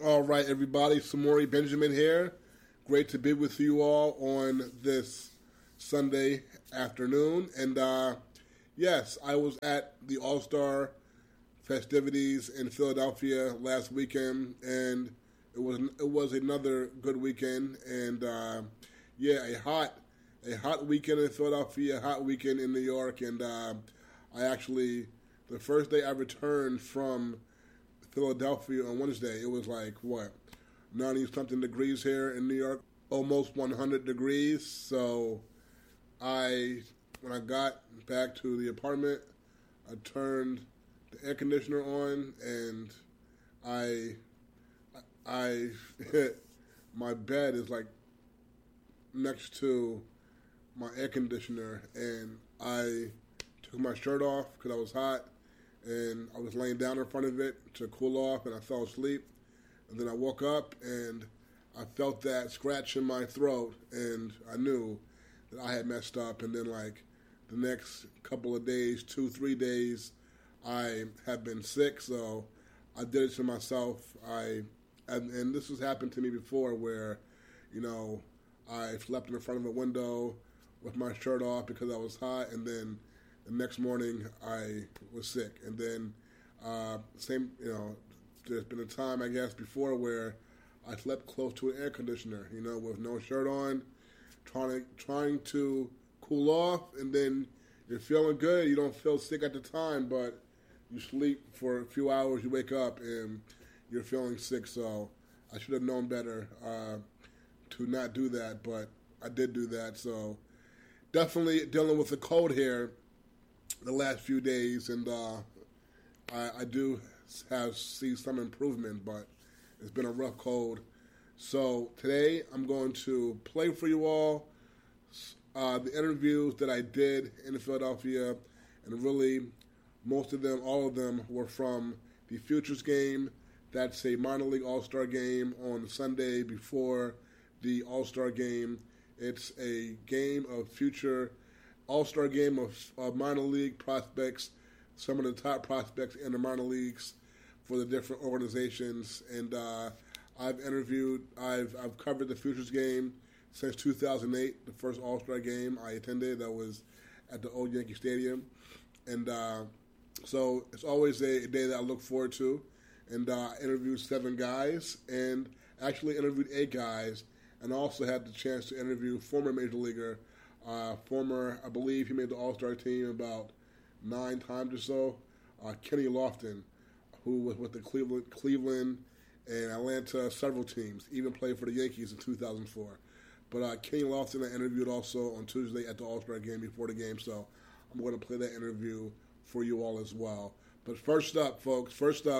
All right, everybody. Samori Benjamin here. Great to be with you all on this Sunday afternoon. And yes, I was at the All-Star festivities in Philadelphia last weekend, and it was another good weekend. And a hot weekend in Philadelphia, a hot weekend in New York. And the first day I returned from Philadelphia on Wednesday, it was like, 90-something degrees here in New York, almost 100 degrees. So when I got back to the apartment, I turned the air conditioner on, and my bed is like next to my air conditioner, and I took my shirt off because I was hot, and I was laying down in front of it to cool off, and I fell asleep. And then I woke up, and I felt that scratch in my throat, and I knew that I had messed up. And then, like, the next couple of days, 2-3 days, I have been sick, so I did it to myself. And this has happened to me before where, I slept in front of a window with my shirt off because I was hot, and then the next morning I was sick. And then there's been a time, I guess, before where I slept close to an air conditioner, with no shirt on, trying to cool off, and then you're feeling good. You don't feel sick at the time, but you sleep for a few hours, you wake up, and you're feeling sick. So I should have known better to not do that, but I did do that. So definitely dealing with the cold here the last few days, and I do see some improvement, but it's been a rough cold. So today I'm going to play for you all the interviews that I did in Philadelphia, and really all of them were from the Futures game. That's a minor league all-star game on Sunday before the all-star game. It's a game of future all-star game of minor league prospects, some of the top prospects in the minor leagues for the different organizations. And I've covered the Futures game since 2008, the first all-star game I attended. That was at the old Yankee Stadium. And so it's always a day that I look forward to. And I interviewed 7 guys, and actually interviewed 8 guys, and also had the chance to interview former Major Leaguer, I believe he made the All-Star team about 9 times or so, Kenny Lofton, who was with the Cleveland and Atlanta several teams, even played for the Yankees in 2004. But Kenny Lofton I interviewed also on Tuesday at the All-Star game before the game, so I'm going to play that interview for you all as well. But first up, folks,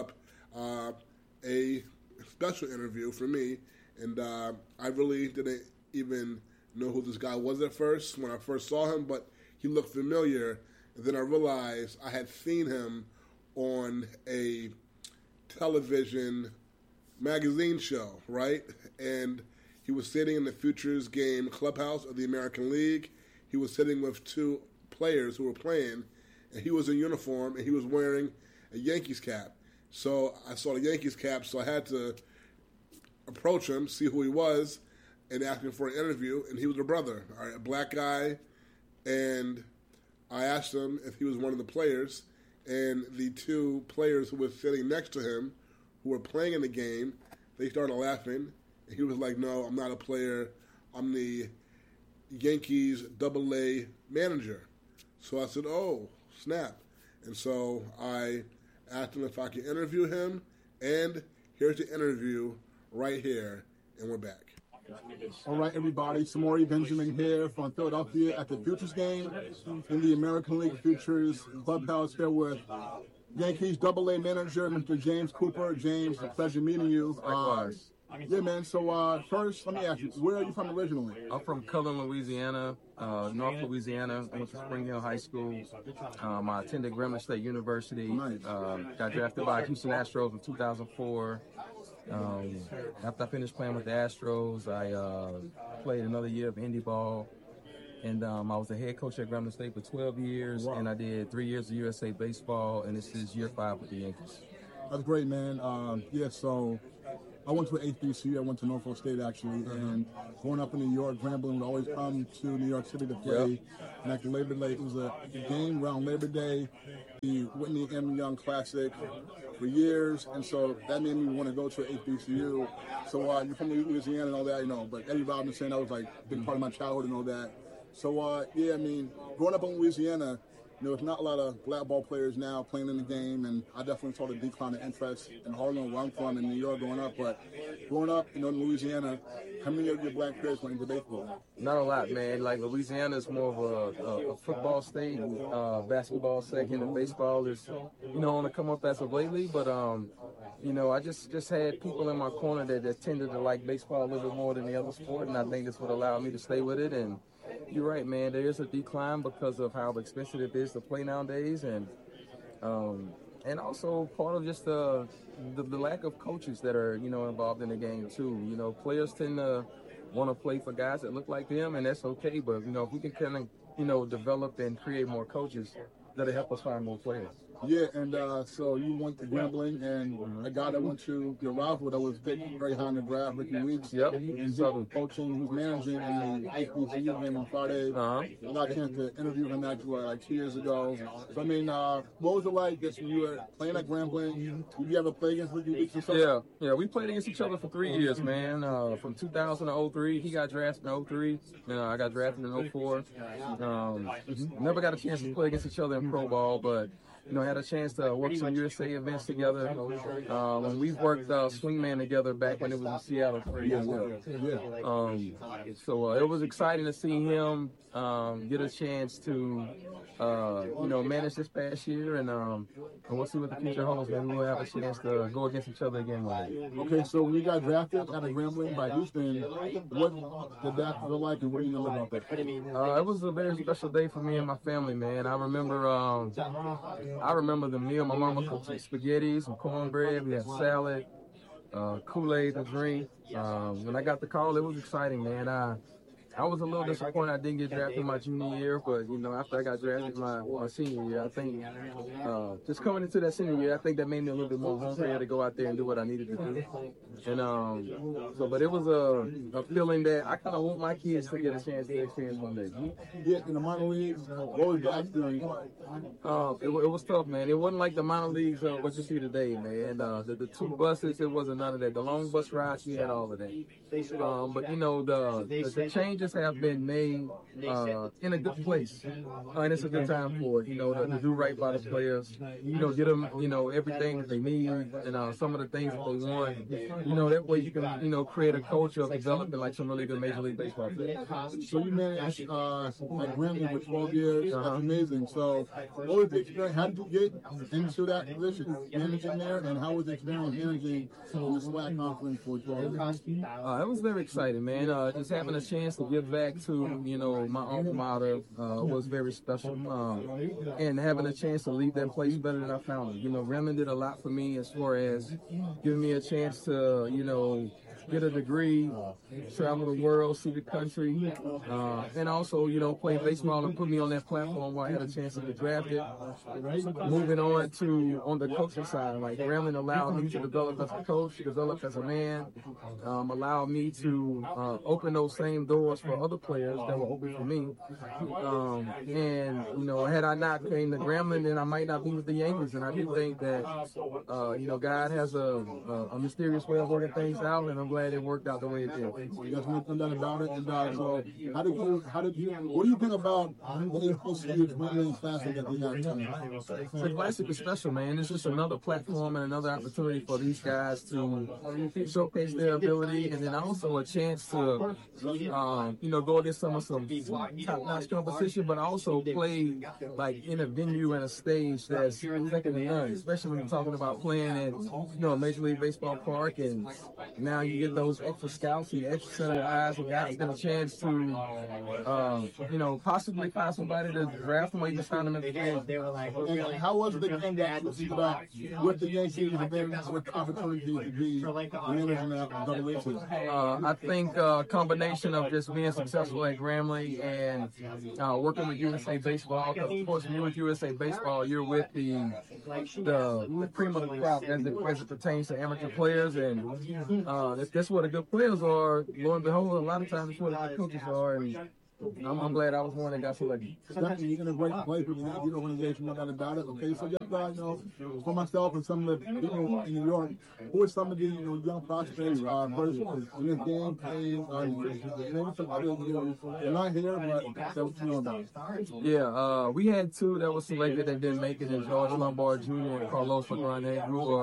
a special interview for me, and I really didn't even know who this guy was at first when I first saw him, but he looked familiar, and then I realized I had seen him on a television magazine show, right? And he was sitting in the Futures game clubhouse of the American League. He was sitting with 2 players who were playing, and he was in uniform, and he was wearing a Yankees cap. So I saw the Yankees cap, so I had to approach him, see who he was, and ask him for an interview. And he was a brother, all right, a black guy. And I asked him if he was one of the players. And the 2 players who were sitting next to him, who were playing in the game, they started laughing. And he was like, "No, I'm not a player. I'm the Yankees AA manager." So I said, "Oh, snap." And so I asked him if I could interview him, and here's the interview right here, and we're back. All right, everybody, Samori Benjamin here from Philadelphia at the Futures game in the American League Futures clubhouse here with Yankees AA manager, Mr. James Cooper. James, a pleasure meeting you. Yeah, man. So first, let me ask you, where are you from originally? I'm from Cullen, Louisiana, North Louisiana. I went to Spring Hill High School. I attended Grambling State University. Nice. Got drafted by Houston Astros in 2004. After I finished playing with the Astros, I played another year of indie ball. And I was the head coach at Grambling State for 12 years, and I did 3 years of USA baseball, and this is year 5 with the Yankees. That's great, man. Yeah, so I went to HBCU. I went to Norfolk State, actually. And growing up in New York, Grambling would always come to New York City to play. Yep. And after Labor Day, it was a game around Labor Day, the Whitney M. Young Classic for years. And so that made me want to go to HBCU. So you're from Louisiana and all that, but Eddie Robinson, that was like a big part of my childhood and all that. So, yeah, I mean, growing up in Louisiana, there's not a lot of black ball players now playing in the game, and I definitely saw the decline of interest in Harlem, where I'm from, in New York growing up. But growing up, in Louisiana, how many of your black players went into baseball? Not a lot, man. Like, Louisiana is more of a football state, basketball second, and baseball is, on the come up as of lately. But, I just had people in my corner that tended to like baseball a little bit more than the other sport, and I think this would allow me to stay with it. And you're right, man. There is a decline because of how expensive it is to play nowadays, and also part of just the lack of coaches that are involved in the game too. Players tend to want to play for guys that look like them, and that's okay. But if we can kind of develop and create more coaches, that'll help us find more players. Yeah, and so you went to Grambling, and a guy that went to your rival that was picked very high in the draft, Ricky Weeks. Yep. He's coaching, who's managing in the HBCU game on Friday. I got a chance to interview him actually like 2 years ago. So, I mean, what was it like just when you were playing at Grambling? Did you ever play against Ricky Weeks or something? Yeah, we played against each other for 3 years, man. From 2000 to 03. He got drafted in 03. I got drafted in 04. Never got a chance to play against each other in pro ball, but had a chance to work some USA events together. And we've worked Swingman together back when it was in Seattle for a year. So it was exciting to see him get a chance to, manage this past year. And we'll see what the future holds. Maybe we'll have a chance to go against each other again one day. Okay, so when you got drafted out of Grambling by Houston, what did that feel like, and what do you know about that? It was a very special day for me and my family, man. I remember the meal. My mama cooked some spaghetti, some cornbread. We had salad, Kool-Aid to drink. When I got the call, it was exciting, man. I was a little disappointed I didn't get drafted my junior year, but after I got drafted my senior year, I think just coming into that senior year, I think that made me a little bit more hungry to go out there and do what I needed to do. And but it was a feeling that I kind of want my kids to get a chance to experience one day. Yeah, in the minor leagues, what was the experience? It was tough, man. It wasn't like the minor leagues what you see today, man. The two buses, it wasn't none of that. The long bus rides, we had all of that. But the changes have been made in a good place, and it's a good time for it. To do right by the players. Get them everything that they need, and some of the things that they want. That way you can create a culture of development like some really good Major League Baseball players. So you managed at Grambling for 12 years. That's amazing. So what was the experience? How did you get into that position, managing there, and how was the experience managing in the SWAC conference for 12 years? It was very exciting, man. Just having a chance to give back to my alma mater was very special, and having a chance to leave that place better than I found it. Grambling did a lot for me as far as giving me a chance to get a degree, travel the world, see the country, and also, play baseball and put me on that platform where I had a chance to get drafted. Moving on the coaching side, like Grambling allowed me to develop as a coach, develop as a man, allowed me to open those same doors for other players that were open for me. And had I not came to Grambling, then I might not be with the Yankees. And I do think that, God has a mysterious way of working things out, and I'm glad it worked out the way it did. There's no doubt about it. And so, what do you think about what you're supposed to do to Grambling Classic at the The Classic is special, man. It's just another platform and another opportunity for these guys to showcase their ability, and then also a chance to, go against some top-notch competition, but also play like in a venue and a stage that's second to none. Especially when you're talking about playing at, Major League Baseball Park, and now you get those extra scouts, the extra set of eyes, and guys get a chance to, possibly find somebody to draft them or even sign them in the game. And how was the game that you stood up with the Yankees and then with the opportunity to be managing that double? I think a combination of just being successful at Grambling and working with USA Baseball. Because of course, when you're with USA Baseball, you're with the cream of the crop as it pertains to amateur players, and that's where the good players are. Lo and behold, a lot of times that's where the good coaches are, and I'm glad I was one that got selected. Definitely, you're going to break play for the Yankee organization, no doubt about it. Okay, so just for myself and some of the people in New York, who are some of the young prospects first in this game playing? Maybe some others they're not here, but that was about. Yeah, we had two that were selected that didn't make it, and George Lombard Jr. and Carlos Fagrane, who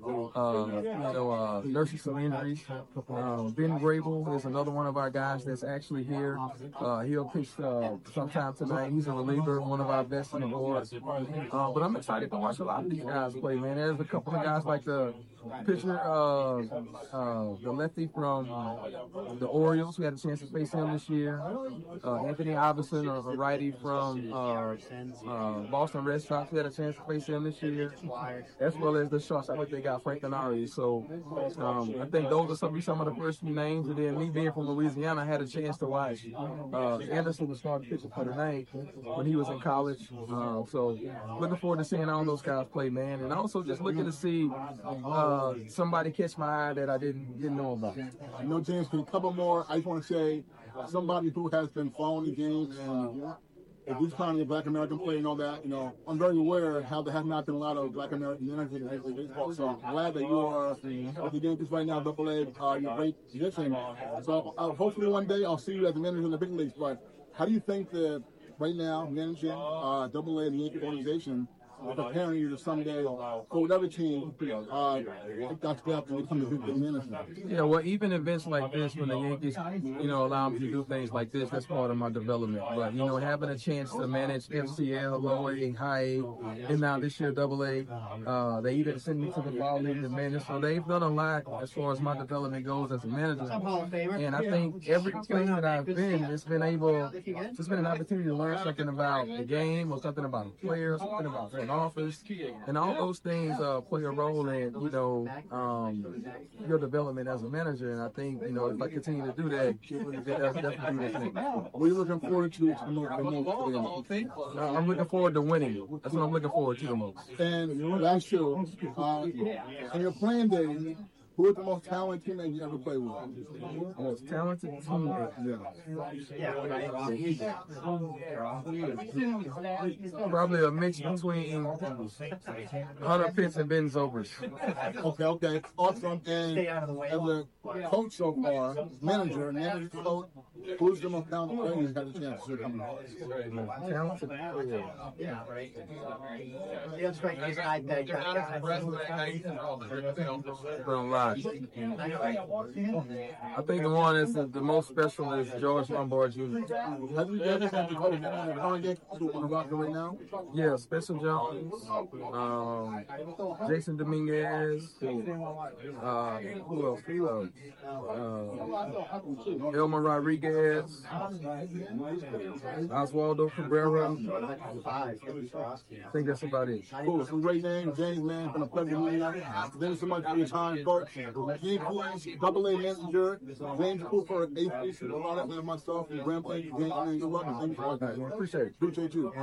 are nursing some injuries. Ben Grable is another one of our guys that's actually here. He'll pitch sometime tonight. He's a reliever, one of our best in the board. But I'm excited to watch a lot of these guys play, man. There's a couple of guys like the pitcher, the lefty from the Orioles. We had a chance to face him this year. Anthony Iverson, a righty from Boston Red Sox. We had a chance to face him this year, as well as the shortstop they got, Frank Denari. So I think those are some of the first few names. And then me being from Louisiana, I had a chance to watch Anderson was starting pitcher for tonight when he was in college. So looking forward to seeing all those guys play, man. And also just looking to see somebody catch my eye that I didn't know about. James, for a couple more, I just want to say somebody who has been following the game and if he's trying to be a Black American player and all that, I'm very aware how there has not been a lot of Black American managers in Major League Baseball. So I'm glad that you are with the Yankees right now, AA, you're a great position. So hopefully one day I'll see you as a manager in the big leagues. But how do you think that right now managing AA, the Yankee organization, preparing you to someday for whatever team that's going to become the big manager? Yeah, well, even events like this, when the Yankees, allow me to do things like this, that's part of my development. But, having a chance to manage FCL, low A, high A, and now this year AA, they even sent me to the ball league to manage. So they've done a lot as far as my development goes as a manager. And I think every place that I've been, it's been an opportunity to learn something about the game or something about a player, something about front office, and all those things play a role in your development as a manager. And I think if I continue to do that, that's definitely the thing. What are you looking forward to I'm looking forward to winning. That's what I'm looking forward to the most. And last year, in your playing days, who is the most talented teammate you ever played with? Most talented teammate? Yeah. Probably a mix between Hunter Pitts and Ben Zobrist. Okay. Awesome. And as a coach so far, manager, coach, who's the most talented player you've had a chance to come out? Talented player? Yeah. I think the one that's the most special is George Lombard Jr. Have you ever had to go to the roster right now? Yeah, Spencer Jones, Jason Dominguez, who else? Elmer Rodriguez, Oswaldo Cabrera. I think that's about it. Cool. Some great names. James, man, it's been a pleasure meeting you. Thanks so much for your time, Coach. Yankees, AA manager, James Cooper, AFC, and myself, and Grambling, James, good luck, and thank you for watching. Appreciate you.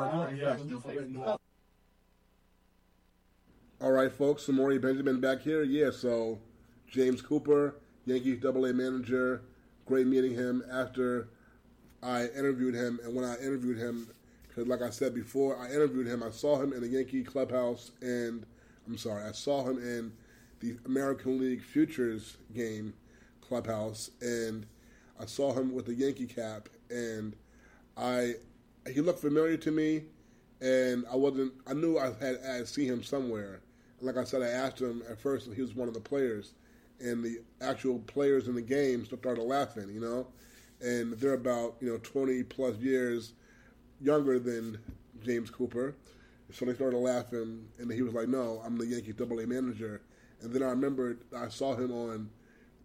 All right, folks, Samori Benjamin back here. Yeah, so James Cooper, Yankees AA manager, great meeting him after I interviewed him. And when I interviewed him, because like I said before, I interviewed him, I saw him in the Yankee clubhouse, and I saw him in the American League Futures game clubhouse, and I saw him with the Yankee cap, and he looked familiar to me, and I knew I had seen him somewhere. And like I said, I asked him at first if he was one of the players, and the actual players in the game started laughing, and they're about 20 plus years younger than James Cooper, so they started laughing, and he was like, "No, I'm the Yankees AA manager." And then I remembered I saw him on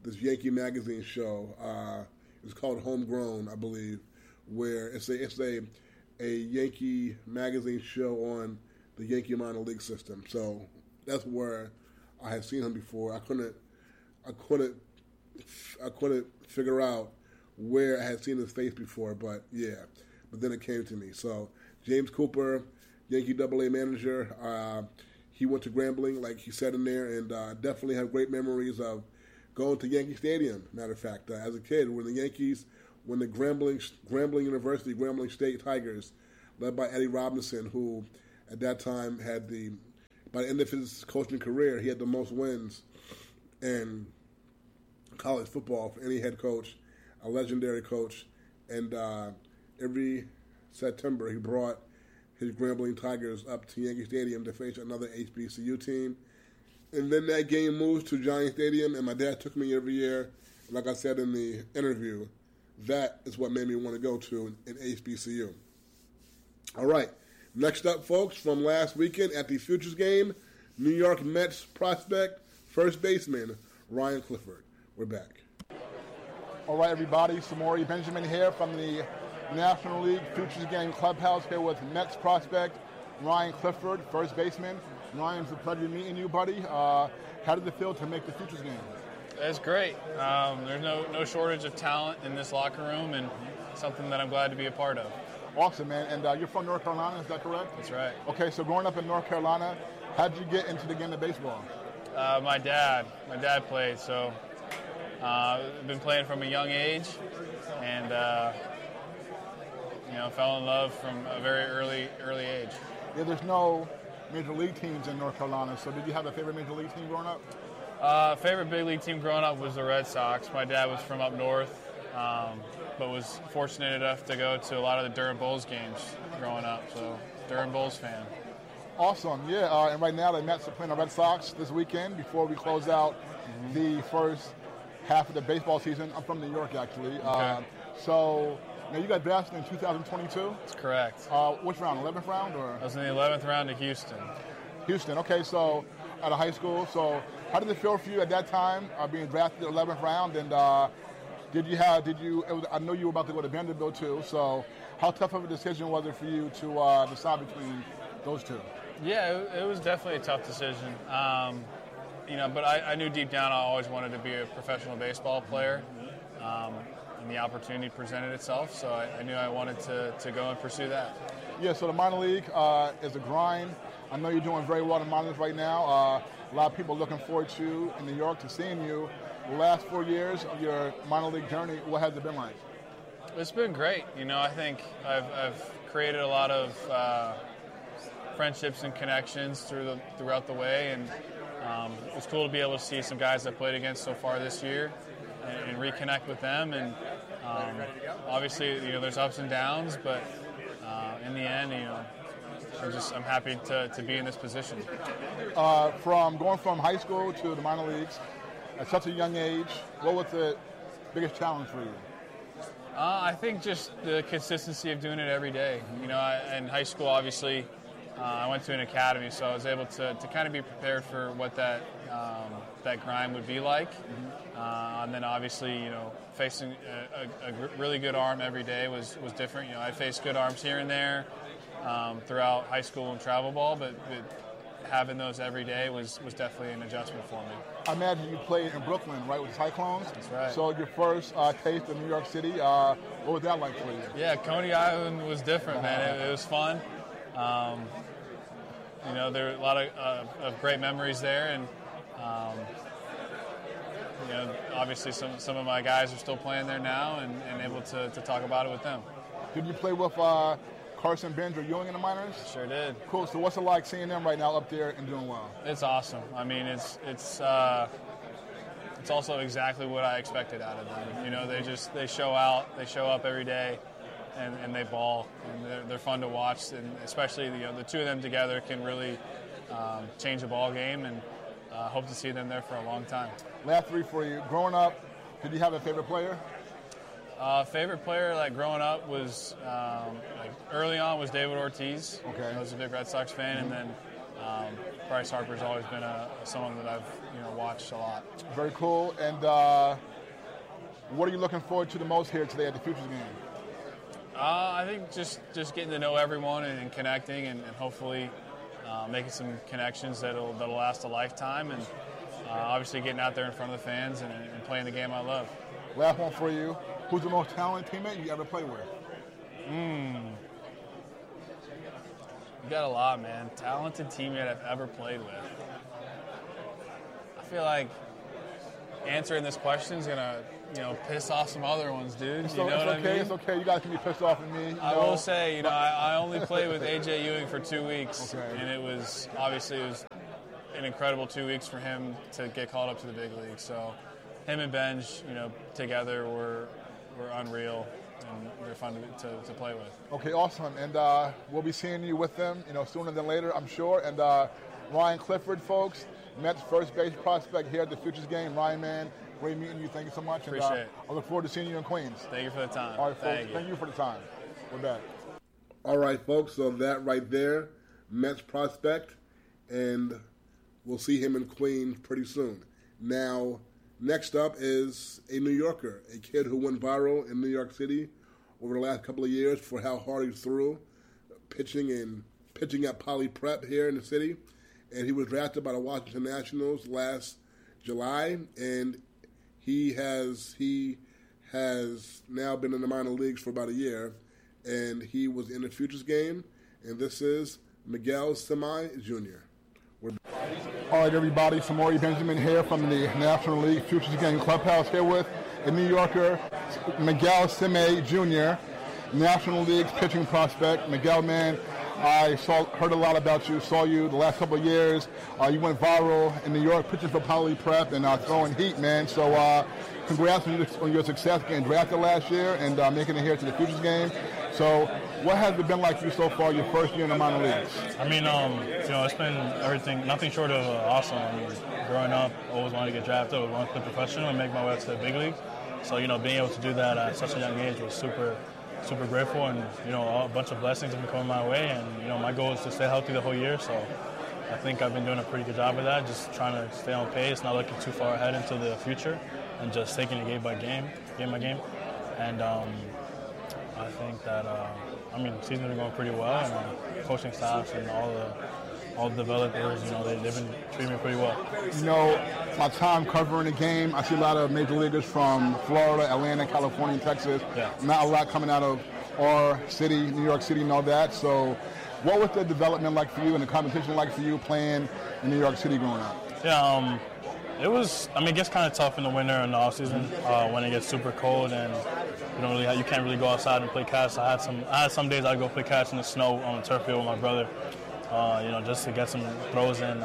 this Yankee magazine show. It's called Homegrown, I believe, where it's a Yankee magazine show on the Yankee minor league system. So that's where I had seen him before. I couldn't figure out where I had seen his face before, but yeah. But then it came to me. So James Cooper, Yankee AA manager. He went to Grambling, like he said in there, and definitely have great memories of going to Yankee Stadium. Matter of fact, as a kid, when the Grambling University, Grambling State Tigers, led by Eddie Robinson, who at that time by the end of his coaching career, he had the most wins in college football for any head coach, a legendary coach. And every September, he brought his Grambling Tigers up to Yankee Stadium to face another HBCU team. And then that game moves to Giant Stadium, and my dad took me every year. Like I said in the interview, that is what made me want to go to an HBCU. All right, next up, folks, from last weekend at the Futures game, New York Mets prospect, first baseman, Ryan Clifford. We're back. All right, everybody, Samori Benjamin here from the National League Futures Game Clubhouse here with Mets prospect Ryan Clifford, first baseman. Ryan, it's a pleasure meeting you, buddy. How did it feel to make the Futures Game? It's great. There's no shortage of talent in this locker room, and something that I'm glad to be a part of. Awesome, man. And you're from North Carolina, is that correct? That's right. Okay, so growing up in North Carolina, how did you get into the game of baseball? My dad played, so I've been playing from a young age, and fell in love from a very early age. Yeah, there's no major league teams in North Carolina, so did you have a favorite major league team growing up? Favorite big league team growing up was the Red Sox. My dad was from up north, but was fortunate enough to go to a lot of the Durham Bulls games growing up, so Durham Bulls fan. Awesome, yeah, and right now the Mets are playing the Red Sox this weekend before we close out the first half of the baseball season. I'm from New York, actually. Okay. So now you got drafted in 2022? That's correct. Which round, 11th round? Or? I was in the 11th round to Houston. Houston, okay, so out of high school. So how did it feel for you at that time, being drafted in the 11th round? And I know you were about to go to Vanderbilt too, so how tough of a decision was it for you to decide between those two? Yeah, it was definitely a tough decision. But I knew deep down I always wanted to be a professional baseball player. And the opportunity presented itself, so I knew I wanted to go and pursue that. Yeah, so the minor league is a grind. I know you're doing very well in minors right now. A lot of people looking forward to in New York to seeing you. The last 4 years of your minor league journey, what has it been like? It's been great. I think I've created a lot of friendships and connections throughout the way, and it's cool to be able to see some guys I played against so far this year and reconnect with them. And obviously, there's ups and downs, but in the end, I'm happy to be in this position. From going from high school to the minor leagues at such a young age, what was the biggest challenge for you? I think just the consistency of doing it every day. In high school, obviously, I went to an academy, so I was able to kind of be prepared for what that grind would be like. And then obviously, facing a really good arm every day was different. I faced good arms here and there throughout high school and travel ball, but having those every day was definitely an adjustment for me. I imagine you played in Brooklyn, right, with the Cyclones? That's right. So your first taste of New York City, what was that like for you? Yeah, Coney Island was different, man. It was fun. There were a lot of great memories there, and obviously some of my guys are still playing there now and able to talk about it with them. Did you play with Carson Benz or Ewing in the minors? Sure did. Cool. So what's it like seeing them right now up there and doing well? It's awesome. I mean, it's also exactly what I expected out of them. They show out, they show up every day, and they ball, and they're fun to watch, and especially the two of them together can really change a ball game, and hope to see them there for a long time. Last three for you. Growing up, did you have a favorite player? Favorite player, like growing up, was early on was David Ortiz. Okay. I was a big Red Sox fan, and then Bryce Harper's always been someone that I've watched a lot. Very cool. And what are you looking forward to the most here today at the Futures game? I think just getting to know everyone and connecting and hopefully making some connections that'll last a lifetime, and obviously getting out there in front of the fans and playing the game I love. Last one for you. Who's the most talented teammate you ever played with? You got a lot, man. Talented teammate I've ever played with. I feel like answering this question is gonna, piss off some other ones, dude. You know what I mean? It's okay. You guys can be pissed off at me. I will say, I only played with AJ Ewing for 2 weeks, and it was an incredible 2 weeks for him to get called up to the big league. So, him and Benj, together were unreal. And they're fun to play with. Okay, awesome. And we'll be seeing you with them, sooner than later, I'm sure. And Ryan Clifford, folks, Mets first base prospect here at the Futures game. Ryan, man, great meeting you. Thank you so much. Appreciate it. I look forward to seeing you in Queens. Thank you for the time. All right, folks. Thank you for the time. We're back. All right, folks. So that right there, Mets prospect, and we'll see him in Queens pretty soon. Now, next up is a New Yorker, a kid who went viral in New York City over the last couple of years for how hard he threw, pitching at Poly Prep here in the city. And he was drafted by the Washington Nationals last July, and he has now been in the minor leagues for about a year, and he was in the Futures game, and this is Miguel Semi Jr. All right, everybody, Samori Benjamin here from the National League Futures Game Clubhouse here with a New Yorker, Miguel Semi Jr., National League's pitching prospect. Miguel, man, I heard a lot about you, saw you the last couple of years. You went viral in New York pitching for Poly Prep and throwing heat, man. So congrats on your success getting drafted last year and making it here to the Futures game. So what has it been like for you so far, your first year in the minor leagues? I mean, it's been everything, nothing short of awesome. I mean, growing up, always wanted to get drafted, always wanted to play professional and make my way to the big leagues. So, being able to do that at such a young age was super grateful, and, a bunch of blessings have been coming my way, and, my goal is to stay healthy the whole year, so I think I've been doing a pretty good job of that, just trying to stay on pace, not looking too far ahead into the future, and just taking it game by game, and I think that, the season's been going pretty well, and coaching staffs and all the developers, they've been treating me pretty well. My time covering the game, I see a lot of major leaguers from Florida, Atlanta, California, and Texas. Yeah. Not a lot coming out of our city, New York City, and all that. So what was the development like for you and the competition like for you playing in New York City growing up? Yeah, it gets kind of tough in the winter and the off season when it gets super cold and you can't really go outside and play catch. I had some days I'd go play catch in the snow on the turf field with my brother. Just to get some throws in.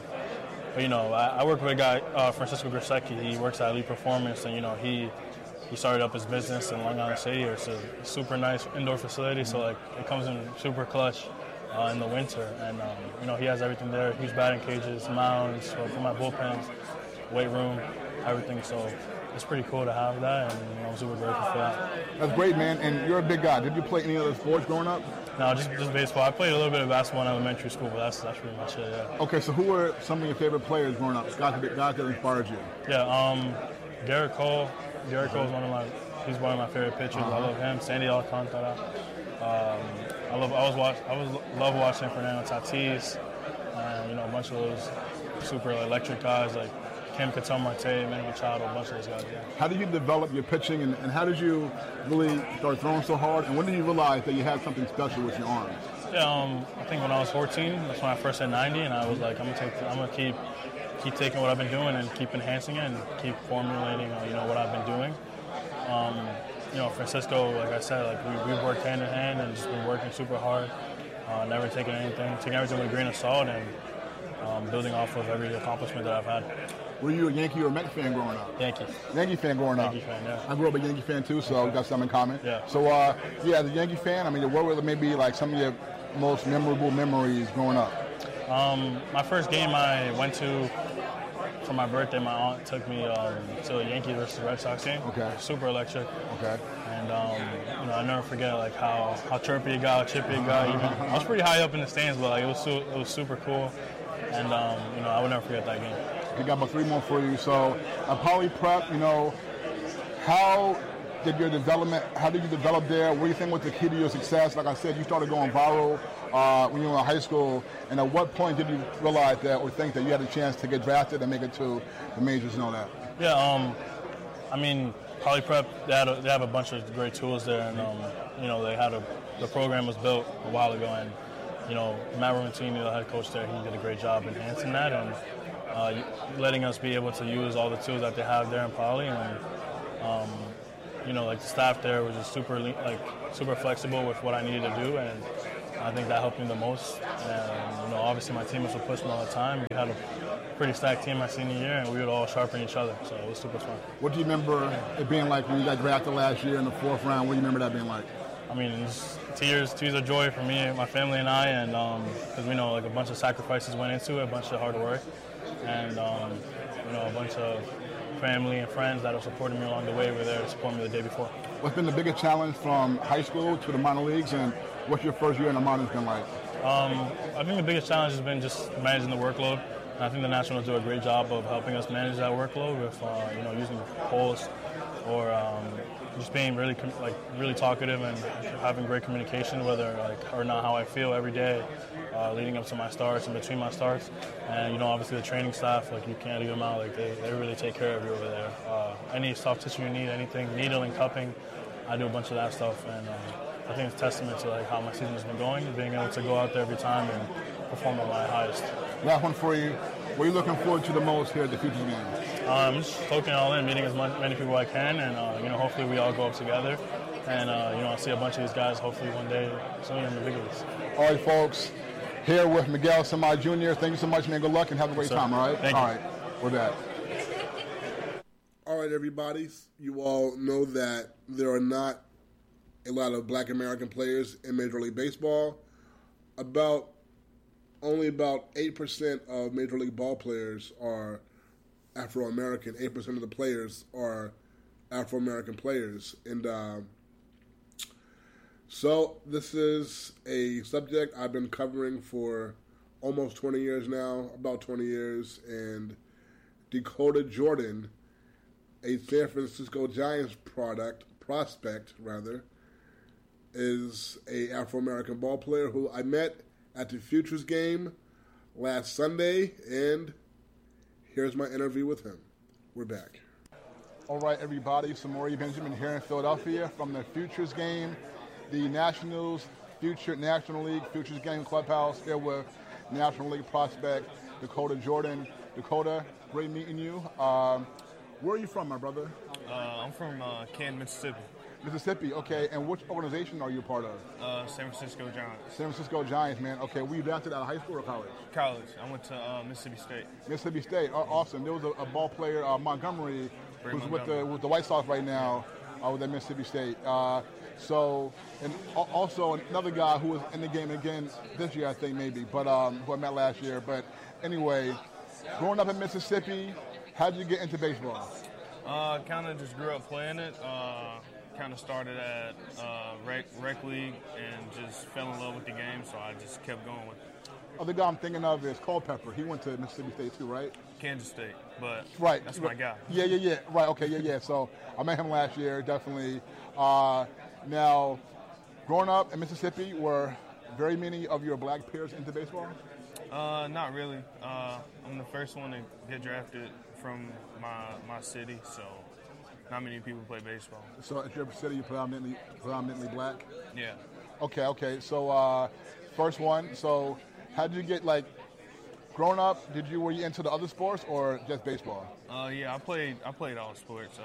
I work with a guy, Francisco Grisecki. He works at Elite Performance, and, he started up his business in Long Island City. It's a super nice indoor facility, so, it comes in super clutch in the winter. And, he has everything there, huge batting cages, mounds, for my bullpens, weight room, everything. So it's pretty cool to have that, and I'm super grateful for that. That's great, man. And you're a big guy. Did you play any other sports growing up? No, just baseball. I played a little bit of basketball in elementary school, but that's pretty much it, yeah. Okay, so who were some of your favorite players growing up, guys that inspired you? Yeah, Garrett Cole. Garrett Cole is he's one of my favorite pitchers. I love him. Sandy Alcantara. I love watching Fernando Tatis, and, a bunch of those super electric guys like Kim Caton-Marte, Manny Machado, a bunch of those guys, yeah. How did you develop your pitching, and how did you really start throwing so hard? And when did you realize that you had something special with your arms? Yeah, I think when I was 14, that's when I first hit 90, and I was like, I'm gonna keep taking what I've been doing and keep enhancing it and keep formulating, what I've been doing. Francisco, like I said, we've worked hand in hand and just been working super hard, never taking everything with a grain of salt, and building off of every accomplishment that I've had. Were you a Yankee or a Mets fan growing up? Yankee. Yankee fan growing up. Yankee fan, yeah. I grew up a Yankee fan too, so we got something in common. Yeah. So, as a Yankee fan, what were maybe some of your most memorable memories growing up? My first game I went to for my birthday, my aunt took me to a Yankees versus Red Sox game. Okay. Super electric. Okay. And I never forget how chirpy it got, how chippy it got. Even I was pretty high up in the stands, but it was super cool. and I will never forget that game. We got about 3 more for you. So, Poly Prep, how did you develop there? What do you think was the key to your success? Like I said, you started going viral when you were in high school, and at what point did you realize that or think that you had a chance to get drafted and make it to the majors and all that? Yeah, Poly Prep, they have a bunch of great tools there, and the program was built a while ago, and Matt Romatini, the head coach there, he did a great job enhancing that and letting us be able to use all the tools that they have there in Poly, and the staff there was just super flexible with what I needed to do, and I think that helped me the most. And obviously my teammates would push me all the time. We had a pretty stacked team my senior year, and we would all sharpen each other, so it was super fun. What do you remember it being like when you got drafted last year in the 4th round? What do you remember that being like? It's tears of joy for me, my family, and I, and because we know a bunch of sacrifices went into it, a bunch of hard work, and a bunch of family and friends that are supporting me along the way were there to support me the day before. What's been the biggest challenge from high school to the minor leagues, and what's your first year in the minors been like? I think the biggest challenge has been just managing the workload. And I think the Nationals do a great job of helping us manage that workload with using polls or just being really talkative and having great communication, whether or not how I feel every day, leading up to my starts and between my starts. And obviously the training staff, you can't leave them out. They really take care of you over there. Any soft tissue you need, anything, needling, cupping, I do a bunch of that stuff, and I think it's a testament to how my season has been going, being able to go out there every time and perform at my highest. Last one for you. What are you looking forward to the most here at the Futures game? Just soaking it all in, meeting as many people as I can, and hopefully we all go up together. And I'll see a bunch of these guys hopefully one day soon in the big leagues. All right, folks. Here with Miguel Samai Jr. Thank you so much, man. Good luck and have a great time, all right? Thank you. All right, we're back. All right, everybody. You all know that there are not a lot of Black American players in Major League Baseball. Only about 8% of Major League ball players are Afro-American. 8% of the players are Afro-American players. And so this is a subject I've been covering for almost 20 years now, about 20 years. And Dakota Jordan, a San Francisco Giants prospect, is a Afro-American ball player who I met at the Futures game last Sunday, and here's my interview with him. We're back. All right, everybody. Samori Benjamin here in Philadelphia from the Futures game, the Nationals National League Futures game clubhouse here with National League prospect Dakota Jordan. Dakota, great meeting you. Where are you from, my brother? I'm from Canton, Mississippi. Mississippi, okay. And which organization are you a part of? San Francisco Giants. San Francisco Giants, man. Okay, were you drafted out of high school or college? College. I went to Mississippi State. Mississippi State, awesome. There was a ball player, Montgomery, who's with the White Sox right now, with at Mississippi State. And also another guy who was in the game again this year, I think maybe, but who I met last year. But anyway, growing up in Mississippi, how did you get into baseball? Kind of just grew up playing it. Kind of started at rec league and just fell in love with the game, so I just kept going with it. Other guy I'm thinking of is Culpepper. He went to Mississippi State too, right? Kansas State, but right, that's my guy. Yeah. Right, okay, yeah. So I met him last year, definitely. Now, growing up in Mississippi, were very many of your black peers into baseball? Not really. I'm the first one to get drafted from my city, so not many people play baseball. So at your city, you're predominantly black? Yeah. Okay. So first one. So how did you get, growing up, were you into the other sports or just baseball? Yeah, I played all sports.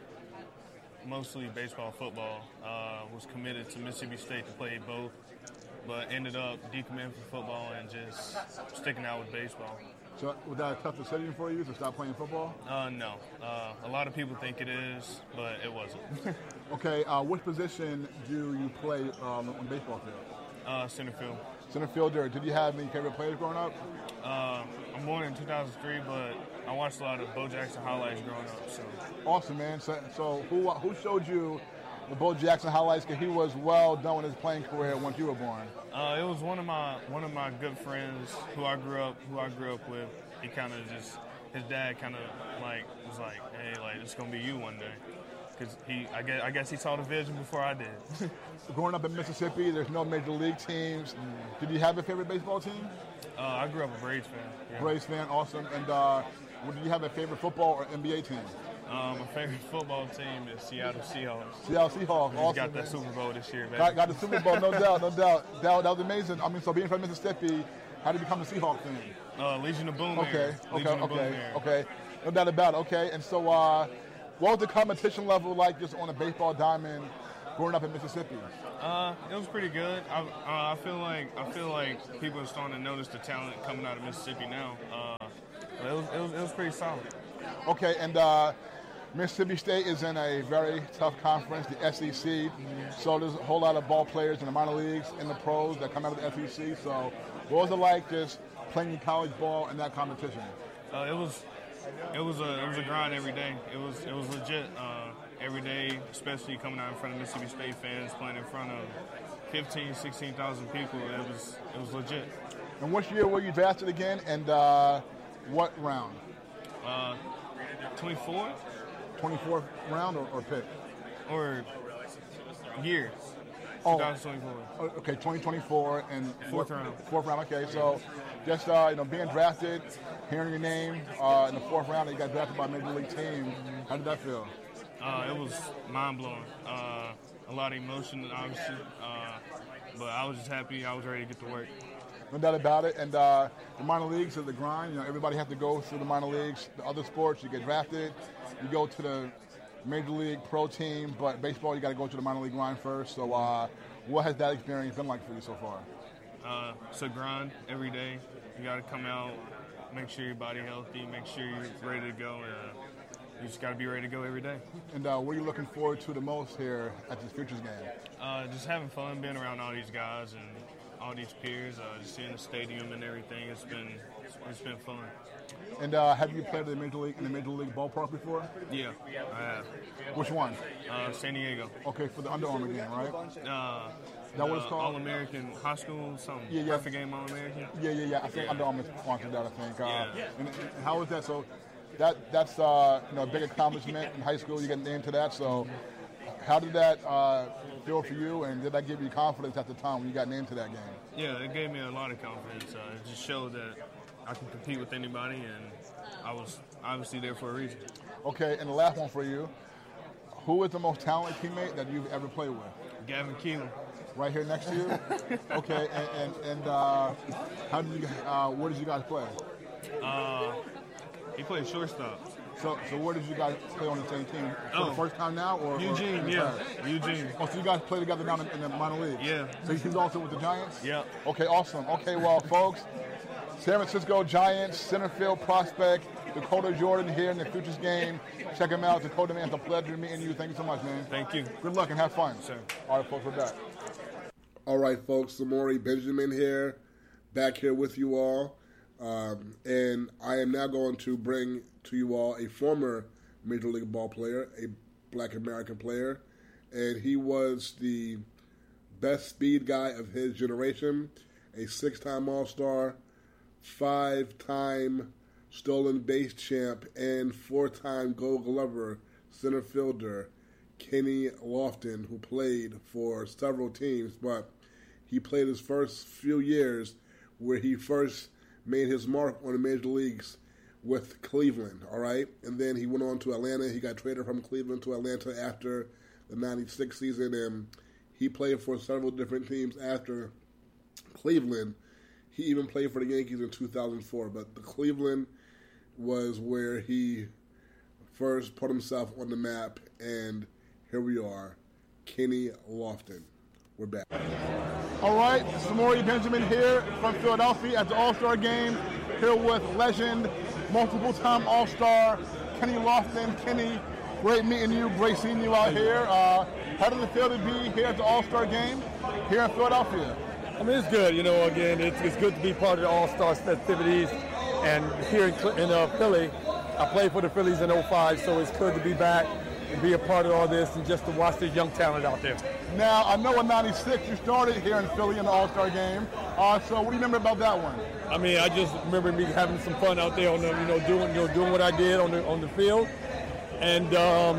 Mostly baseball, football. Was committed to Mississippi State to play both, but ended up decommitting from football and just sticking out with baseball. So was that a tough decision for you to stop playing football? No. A lot of people think it is, but it wasn't. Okay, which position do you play on the baseball field? Center field. Center fielder. Did you have any favorite players growing up? I'm born in 2003, but I watched a lot of Bo Jackson highlights growing up. So awesome, man. So who showed you the Bo Jackson highlights, because he was well done with his playing career once you were born. It was one of my good friends who I grew up with. He kind of just, his dad kind of was like, hey, like, it's gonna be you one day, because I guess he saw the vision before I did. Growing up in Mississippi, there's no major league teams. Did you have a favorite baseball team? I grew up a Braves fan. Yeah. Braves fan, awesome. And did you have a favorite football or NBA team? My favorite football team is Seattle Seahawks. Seattle Seahawks, awesome. Got that Super Bowl this year, baby. Got the Super Bowl, no doubt, no doubt. That was amazing. I mean, so being from Mississippi, how did you become a Seahawks fan? Legion of Boom. Okay. No doubt about it. Okay, and so what was the competition level like just on a baseball diamond growing up in Mississippi? It was pretty good. I feel like people are starting to notice the talent coming out of Mississippi now. It was pretty solid. Okay, and Mississippi State is in a very tough conference, the SEC. So there's a whole lot of ball players in the minor leagues, in the pros that come out of the SEC. So what was it like just playing college ball in that competition? It was a grind every day. It was legit every day, especially coming out in front of Mississippi State fans, playing in front of 15,000, 16,000 people. It was legit. And what year were you drafted again, and what round? 24. 24th round or pick? Or year. Oh, 2024. Okay, 2024 and fourth round. Fourth round. Okay, so just being drafted, hearing your name in the fourth round, and you got drafted by a major league team. How did that feel? It was mind blowing. A lot of emotion, obviously, but I was just happy. I was ready to get to work. No doubt about it. And the minor leagues is the grind. Everybody has to go through the minor leagues. The other sports, you get drafted, you go to the major league pro team, but baseball, you got to go to the minor league grind first. So what has that experience been like for you so far? It's a grind every day. You got to come out, make sure your body healthy, make sure you're ready to go. You just got to be ready to go every day. And what are you looking forward to the most here at this Futures game? Just having fun, being around all these guys and all these peers, just seeing the stadium and everything. It's been fun. And have you played in the major league ballpark before? Yeah, I have. Which one? San Diego. Okay, for the Under Armour game, right? That what it's called? All-American high school, something. Yeah. Perfect game All-American. Yeah. I think Under Armour sponsored that, I think. And how was that? So that's a big accomplishment in high school. You get named to that. So how did that feel for you, and did that give you confidence at the time when you got named to that game? Yeah, it gave me a lot of confidence. It just showed that I can compete with anybody, and I was obviously there for a reason. Okay, and the last one for you. Who is the most talented teammate that you've ever played with? Gavin Keelan. Right here next to you? Okay, and how did you? Where did you guys play? He played shortstop. So where did you guys play on the same team? For the first time now, or Eugene? Eugene. Oh, so you guys play together now in the minor league? Yeah. So he's also with the Giants? Yeah. Okay, awesome. Okay, well, folks, San Francisco Giants center field prospect Dakota Jordan here in the Futures game. Check him out. Dakota, man, it's a pleasure meeting you. Thank you so much, man. Thank you. Good luck and have fun. Sure. All right, folks, we're back. All right, folks, Samori Benjamin here, back here with you all. And I am now going to bring to you all a former Major League ball player, a Black American player, and he was the best speed guy of his generation, a 6-time All-Star, 5-time stolen base champ, and 4-time Gold Glover center fielder, Kenny Lofton, who played for several teams, but he played his first few years where he first made his mark on the major leagues with Cleveland, all right? And then he went on to Atlanta. He got traded from Cleveland to Atlanta after the 96 season, and he played for several different teams after Cleveland. He even played for the Yankees in 2004, but the Cleveland was where he first put himself on the map, and here we are, Kenny Lofton. We're back. All right, Samori Benjamin here from Philadelphia at the All-Star Game, here with legend, multiple-time All-Star, Kenny Lofton. Kenny, great meeting you, great seeing you out here. How does it feel to be here at the All-Star Game here in Philadelphia? I mean, it's good. Again, it's good to be part of the All-Star festivities. And here in Philly, I played for the Phillies in 05, so it's good to be back. be a part of all this and just to watch this young talent out there. Now, I know in '96 you started here in Philly in the All-Star game. So what do you remember about that one? I mean, I just remember me having some fun out there on the, doing what I did on the field, and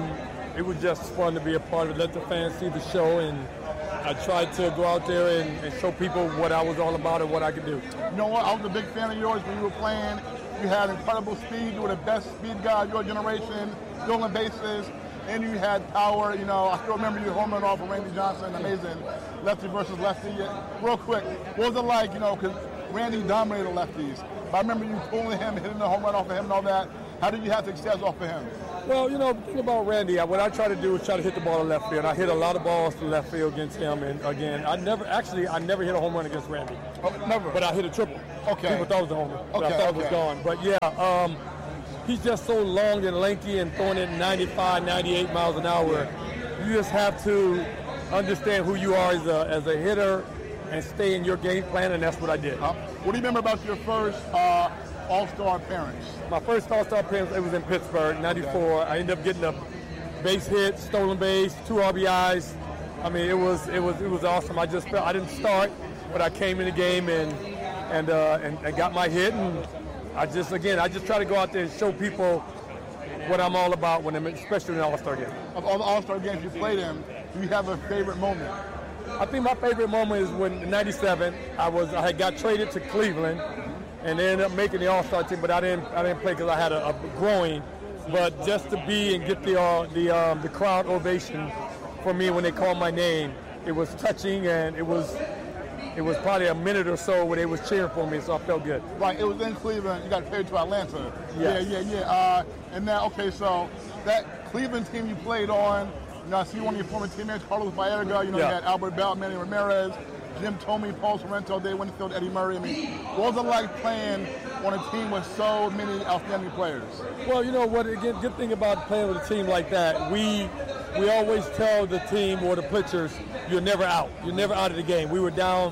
it was just fun to be a part of it. Let the fans see the show, and I tried to go out there and show people what I was all about and what I could do. You know what? I was a big fan of yours when you were playing. You had incredible speed. You were the best speed guy of your generation, stealing bases, and you had power. You know, I still remember you home run off of Randy Johnson. Amazing. Lefty versus lefty. Real quick, what was it like, because Randy dominated lefties. But I remember you pulling him, hitting the home run off of him and all that. How did you have success off of him? Well, the thing about Randy, what I try to do is try to hit the ball to left field. I hit a lot of balls to left field against him, and again, I never hit a home run against Randy. Oh, never? But I hit a triple. Okay. People thought it was a home run, but I thought it was gone. But yeah, he's just so long and lanky and throwing it 95, 98 miles an hour. You just have to understand who you are as a hitter and stay in your game plan, and that's what I did. What do you remember about your first All-Star appearance? My first All-Star appearance, it was in Pittsburgh, 94. I ended up getting a base hit, stolen base, 2 RBIs. I mean, it was awesome. I didn't start, but I came in the game and got my hit, and I just try to go out there and show people what I'm all about especially in an All-Star game. Of all the All-Star games you played in, do you have a favorite moment? I think my favorite moment is when in '97 I had got traded to Cleveland, and they ended up making the All-Star team, but I didn't play because I had a groin. But just to be and get the crowd ovation for me when they called my name, it was touching, and it was probably a minute or so where they was cheering for me, so I felt good. Right, it was in Cleveland. You got traded to Atlanta. Yes. Yeah. And now, okay, so that Cleveland team you played on, I see one of your former teammates, Carlos Baerga. You had Albert Bell, Manny Ramirez, Jim Thome, Paul Sorrento, Dave Winfield, Eddie Murray. I mean, what was it like playing on a team with so many outstanding players? Well, you know what? Again, good thing about playing with a team like that, we always tell the team or the pitchers, you're never out. You're never out of the game. We were down,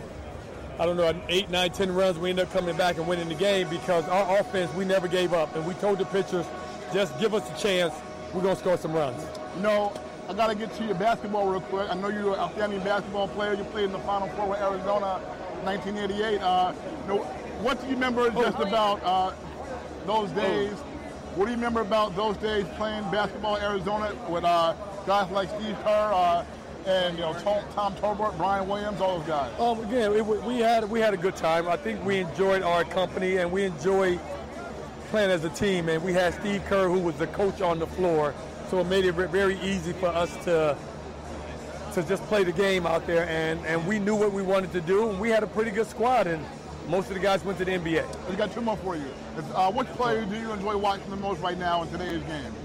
8, 9, 10 runs. We ended up coming back and winning the game because our offense, we never gave up. And we told the pitchers, just give us a chance. We're going to score some runs. I got to get to your basketball real quick. I know you're an outstanding basketball player. You played in the Final Four with Arizona 1988. What do you remember just about those days? What do you remember about those days playing basketball in Arizona with guys like Steve Kerr and Tom Torbert, Brian Williams, all those guys? Again, we had a good time. I think we enjoyed our company and we enjoyed playing as a team. And we had Steve Kerr, who was the coach on the floor. So it made it very easy for us to just play the game out there, and we knew what we wanted to do, and we had a pretty good squad, and most of the guys went to the NBA. We got 2 more for you. Which player do you enjoy watching the most right now in today's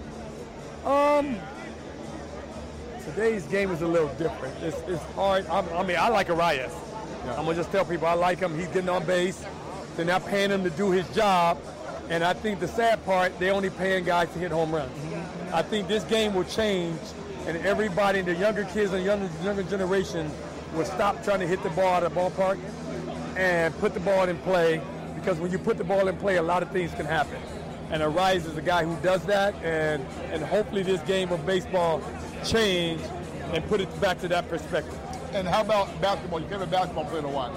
game? Today's game is a little different. It's hard. I like Arias. Yeah. I'm going to just tell people I like him. He's getting on base. They're not paying him to do his job, and I think the sad part, they're only paying guys to hit home runs. Mm-hmm. I think this game will change, and everybody, the younger kids and younger generation, will stop trying to hit the ball out of the ballpark and put the ball in play, because when you put the ball in play, a lot of things can happen. And Arias is a guy who does that, and hopefully this game of baseball change and put it back to that perspective. And how about basketball? Your favorite basketball player to watch?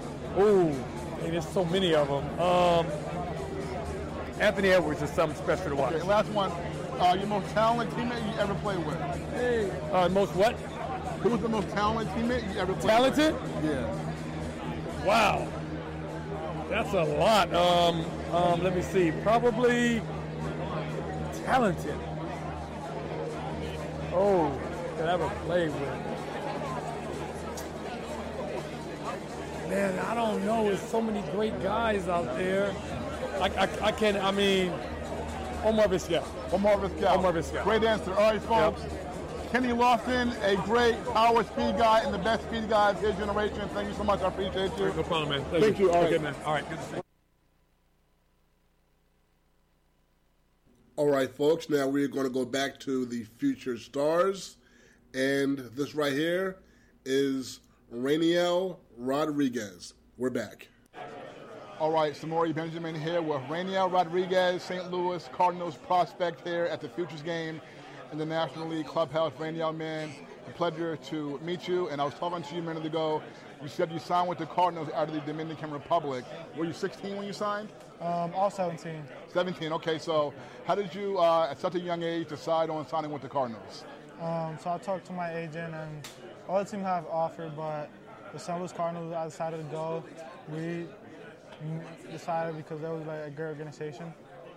There's so many of them. Anthony Edwards is something special to watch. Okay, last one. Your most talented teammate you ever played with? Most what? Who was the most talented teammate you ever played talented? with? Yeah. Wow. That's a lot. Let me see. Probably talented. That I ever played with. Man, I don't know. There's so many great guys out there. I can't, Omar Vizquel. Omar Vizquel. Great answer. All right, folks. Yep. Kenny Lofton, a great power speed guy and the best speed guy of his generation. Thank you so much. I appreciate you. No problem, man. Thank you. All right. Good, man. All right. Good to see you. All right, folks. Now we're going to go back to the future stars. And this right here is Rainiel Rodriguez. We're back. All right, Samori Benjamin here with Rainiel Rodriguez, St. Louis Cardinals prospect here at the Futures game. in the National League Clubhouse. Rainier, man, a pleasure to meet you. And I was talking to you a minute ago. You said you signed with the Cardinals out of the Dominican Republic. Were you 16 when you signed? All 17. 17, okay. So how did you, at such a young age, decide on signing with the Cardinals? So I talked to my agent, and all the teams have offered, but the St. Louis Cardinals, I decided to go. We decided because that was like a great organization.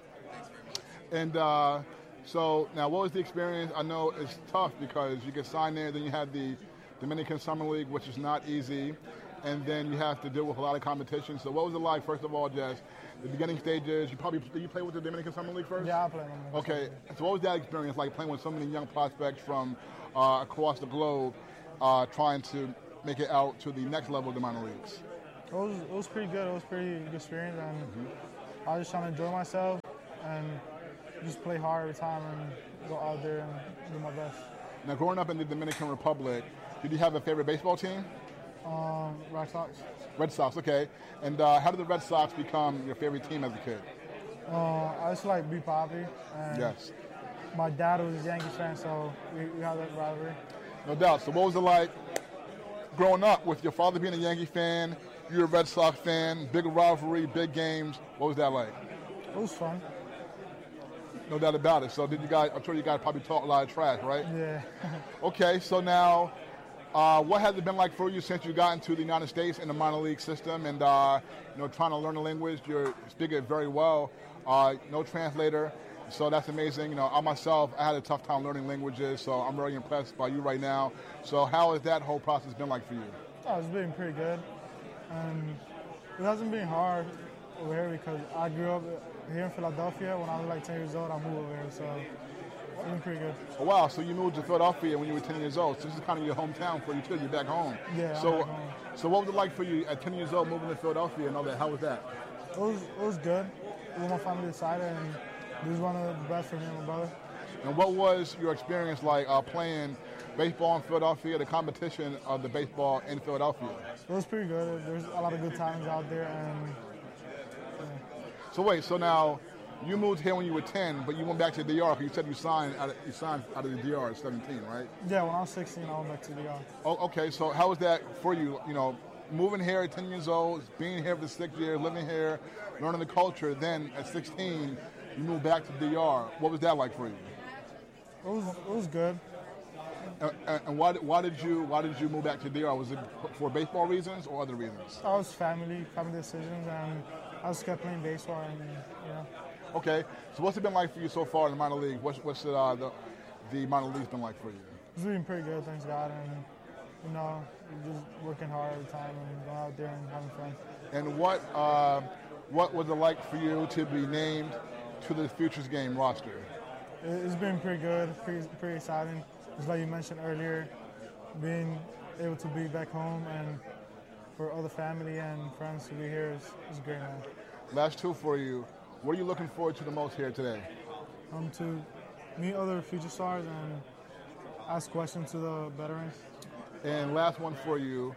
And so now what was the experience? I know it's tough because you get signed there, then you have the Dominican Summer League, which is not easy, and then you have to deal with a lot of competition. So what was it like, first of all, Jess, the beginning stages? Did you play with the Dominican Summer League first? Yeah, I played with them. Okay, so what was that experience like, playing with so many young prospects from across the globe, trying to make it out to the next level of the minor leagues? It was pretty good. It was a pretty good experience, and I was just trying to enjoy myself and just play hard every time and go out there and do my best. Now, growing up in the Dominican Republic, did you have a favorite baseball team? Red Sox. Red Sox, okay. And how did the Red Sox become your favorite team as a kid? I used to like B. Poppy. And Yes. my dad was a Yankees fan, so we had that rivalry. No doubt. So what was it like growing up with your father being a Yankee fan, you're a Red Sox fan, big rivalry, big games? What was that like? It was fun. No doubt about it. So I'm sure you guys probably talk a lot of trash, right? Yeah. Okay, so now what has it been like for you since you got into the United States in the minor league system and trying to learn the language? You're speaking it very well. No translator, so that's amazing. I myself, I had a tough time learning languages, so I'm very impressed by you right now. So how has that whole process been like for you? Oh, it's been pretty good. It hasn't been hard over here because I grew up here in Philadelphia. When I was like 10 years old, I moved over here, so it's been pretty good. Oh, wow, so you moved to Philadelphia when you were 10 years old. So this is kind of your hometown for you too. You're back home. Yeah, So, I'm back home. so what was it like for you at 10 years old moving to Philadelphia and all that? How was that? It was good. What my family decided, and it was one of the best for me and my brother. And what was your experience like playing baseball in Philadelphia, the competition of the baseball in Philadelphia? It was pretty good. There's a lot of good times out there, and So wait, so now you moved here when you were 10, but you went back to the DR. You said you signed out of the DR at 17, right? yeah, when I was 16, I went back to the yard. Oh, okay, so how was that for you? Moving here at 10 years old, being here for 6 years, living here, learning the culture. Then at 16, you moved back to DR. What was that like for you? It was good. And why did you move back to DR? Was it for baseball reasons or other reasons? I was family decisions, and I just kept playing baseball, and Okay, so what's it been like for you so far in the minor league? What's the minor league's been like for you? it's been pretty good, thanks God, and just working hard every time and going out there and having fun. And what was it like for you to be named to the Futures Game roster? It's been pretty good, pretty exciting. Just like you mentioned earlier, being able to be back home and for all the family and friends to be here is great, man. Last two for you. What are you looking forward to the most here today? To meet other future stars and ask questions to the veterans. And last one for you.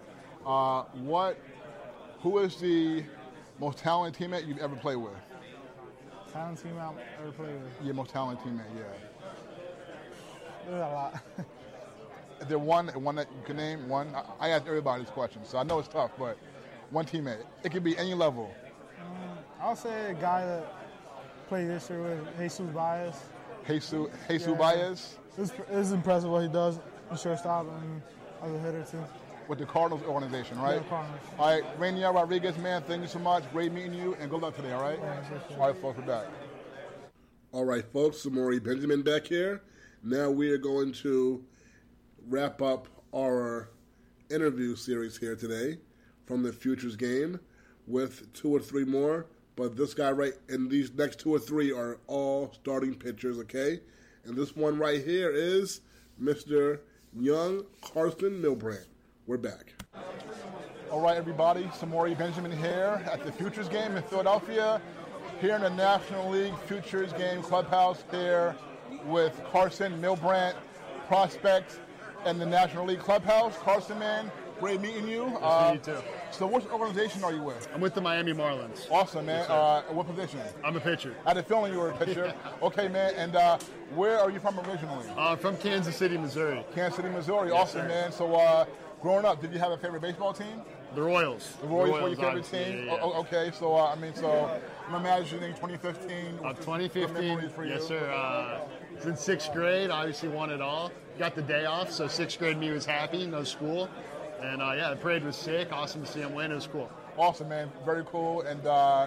Who is the most talented teammate you've ever played with? Talent team I've ever played with. Your most talented teammate, yeah. There's a lot. Is there one that you can name? One? I ask everybody this question, so I know it's tough, but one teammate. It could be any level. I'll say a guy that played this year with Jesus Baez. Jesus Yeah. Baez It's impressive what he does in shortstop and as a hitter too. with the Cardinals organization, right? Yeah, Cardinals. All right, Rainier Rodriguez, man, thank you so much. Great meeting you, and good luck today, all right? Yeah, sure. All right, folks, we're back. All right, folks, Samori Benjamin back here. Now we are going to wrap up our interview series here today from the Futures Game with 2 or 3 more. But this guy and these next 2 or 3 are all starting pitchers, okay? And this one right here is Mr. Young Carson Milbrandt. We're back. All right, everybody, Samori Benjamin here at the Futures Game in Philadelphia, here in the National League Futures Game Clubhouse here with Carson Milbrandt, prospect in the National League Clubhouse. Carson, man, Great meeting you. You too. So what organization are you with? I'm with the Miami Marlins. Awesome, man. Yes, What position? I'm a pitcher. I had a feeling you were a pitcher. Okay, man. And where are you from originally? From Kansas City, Missouri. Kansas City, Missouri. Yes, Awesome, sir. man. So growing up, did you have a favorite baseball team? The Royals. The Royals were your favorite obviously, team? yeah. Okay, so I'm imagining 2015. 2015, for you. yes, sir. Was in 6th grade, obviously won it all. Got the day off, so 6th grade me was happy, no school. And the parade was sick. Awesome to see him win. It was cool. Awesome, man. Very cool. And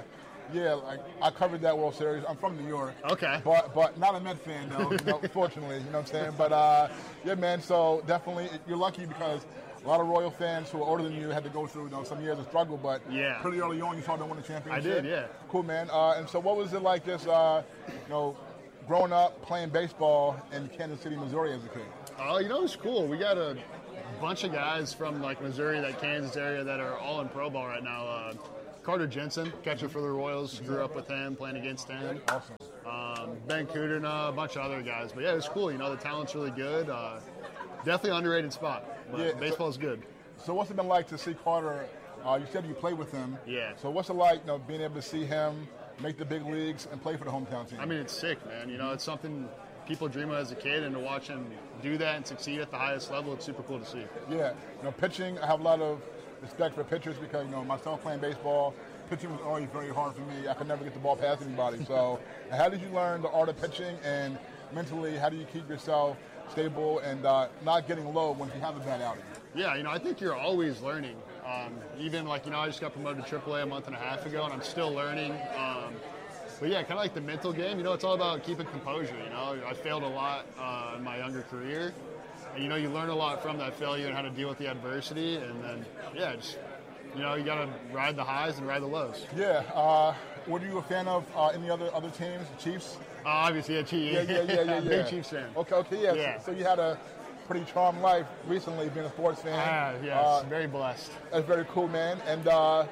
I covered that World Series. I'm from New York. Okay. But not a Met fan, though, fortunately. You know what I'm saying? But, yeah, man, so definitely you're lucky because a lot of Royal fans who are older than you had to go through some years of struggle, but pretty early on you saw them win a championship. I did, yeah. Cool, man. And so what was it like just, growing up playing baseball in Kansas City, Missouri as a kid? It was cool. We got a bunch of guys from Missouri, that Kansas area, that are all in pro ball right now. Carter Jensen, catcher for the Royals, grew up with him, playing against him. Awesome. Ben Kudrna, a bunch of other guys. But yeah, it was cool. The talent's really good. Definitely underrated spot. But baseball's good. So what's it been like to see Carter? You said you played with him. Yeah. So what's it like, being able to see him make the big leagues and play for the hometown team? I mean, it's sick, man. It's something people dream of as a kid, and to watch him do that and succeed at the highest level, it's super cool to see. Yeah. Pitching, I have a lot of respect for pitchers because, myself playing baseball, pitching was always very hard for me. I could never get the ball past anybody. So how did you learn the art of pitching, and mentally, how do you keep yourself stable and not getting low when you have a bad outing? Yeah, I think you're always learning. Even I just got promoted to AAA a month and a half ago, and I'm still learning. But yeah, kind of like the mental game, it's all about keeping composure, I failed a lot in my younger career. And, you learn a lot from that failure and how to deal with the adversity. And then, you got to ride the highs and ride the lows. Yeah. Were you a fan of any other teams, Chiefs? Obviously, yeah. Big Chiefs fan. Okay, yeah. So you had a pretty charmed life recently being a sports fan. Yes, very blessed. That's very cool, man. And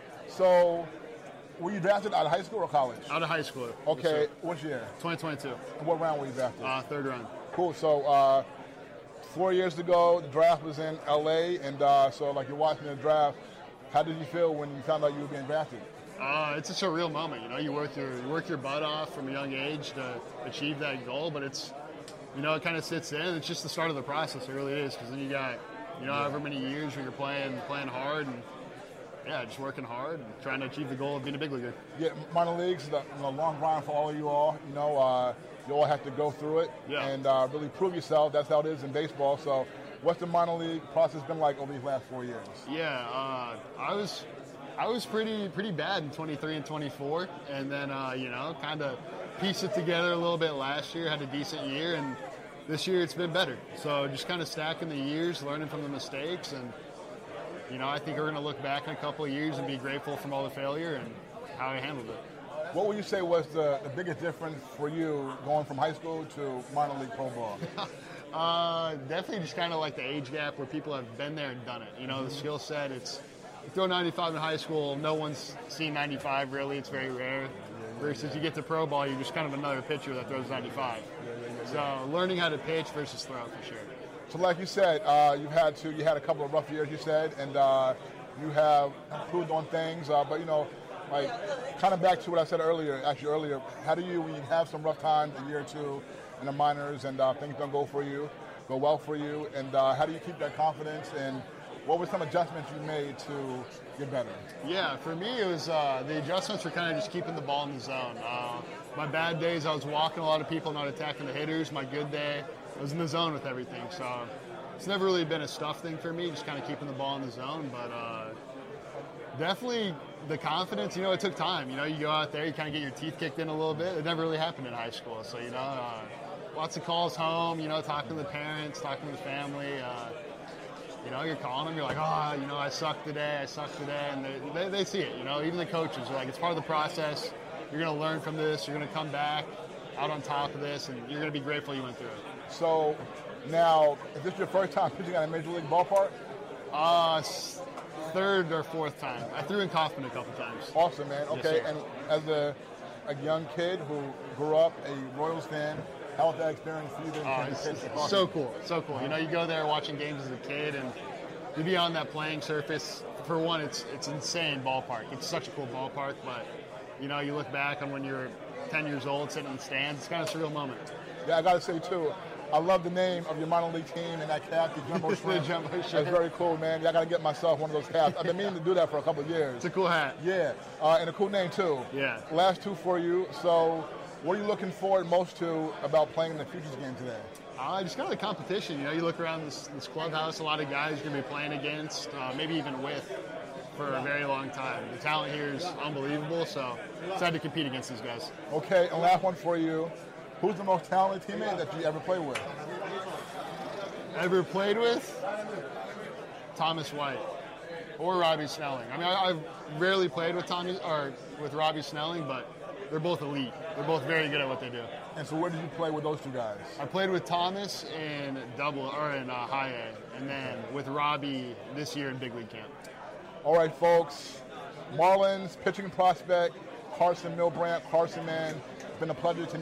so were you drafted out of high school or college? Out of high school. Okay, yes, which year? 2022. And what round were you drafted? 3rd round. Cool. So 4 years ago, the draft was in LA, and so you're watching the draft. How did you feel when you found out you were being drafted? It's a surreal moment. You work your butt off from a young age to achieve that goal, but it's, it kind of sits in. It's just the start of the process. It really is, because then you got, however many years where you're playing hard and just working hard and trying to achieve the goal of being a big leaguer. Yeah, minor leagues, the long grind for all of you all. You all have to go through it and really prove yourself. That's how it is in baseball. So, what's the minor league process been like over these last 4 years? Yeah, I was pretty bad in 23 and 24, and then kind of pieced it together a little bit last year. Had a decent year, and this year it's been better. So just kind of stacking the years, learning from the mistakes, and I think we're going to look back in a couple of years and be grateful from all the failure and how I handled it. What would you say was the biggest difference for you going from high school to minor league pro ball? Definitely just kind of like the age gap where people have been there and done it. The skill set, it's you throw 95 in high school, no one's seen 95 really, it's very rare. Versus you get to pro ball, you're just kind of another pitcher that throws 95. So learning how to pitch versus throw for sure. So like you said, you had a couple of rough years, you said, and you have improved on things, but kind of back to what I said earlier, how do you, when you have some rough times, a year or two in the minors and things don't go well for you, and how do you keep that confidence, and what were some adjustments you made to get better? Yeah, for me it was the adjustments were kind of just keeping the ball in the zone. My bad days, I was walking a lot of people, not attacking the hitters. My good day, I was in the zone with everything. So it's never really been a stuff thing for me, just kind of keeping the ball in the zone. But definitely the confidence, it took time. You go out there, you kind of get your teeth kicked in a little bit. It never really happened in high school. So, lots of calls home, talking to the parents, talking to the family. You're calling them, you're like, I suck today, and they see it, even the coaches are like, it's part of the process, you're going to learn from this, you're going to come back out on top of this, and you're going to be grateful you went through it. So, now, is this your first time pitching at a major league ballpark? 3rd or 4th time. I threw in Kauffman a couple times. Awesome, man. Okay, yes, and as a young kid who grew up a Royals fan, how was that experience for you? So cool. You go there watching games as a kid, and to be on that playing surface, for one, it's insane ballpark. It's such a cool ballpark, but you know, you look back on when you're 10 years old sitting in the stands, it's kind of a surreal moment. Yeah, I got to say, too, I love the name of your minor league team and that cap, the Jumbo Shrimp. Jumbo Shrimp. That's very cool, man. I got to get myself one of those caps. I've been meaning to do that for a couple of years. It's a cool hat. Yeah, and a cool name, too. Yeah. Last two for you. So what are you looking forward most to about playing in the Futures game today? Just kind of the competition. You know, you look around this clubhouse, a lot of guys you're going to be playing against, maybe even with, for a very long time. The talent here is unbelievable, so excited to compete against these guys. Okay, and last one for you. Who's the most talented teammate that you ever played with? Ever played with? Thomas White or Robbie Snelling. I mean, I've rarely played with Robbie Snelling, but they're both elite. They're both very good at what they do. And so where did you play with those two guys? I played with Thomas in high A, and then with Robbie this year in big league camp. All right, folks. Marlins pitching prospect Carson Milbrandt. Carson, man, it's been a pleasure to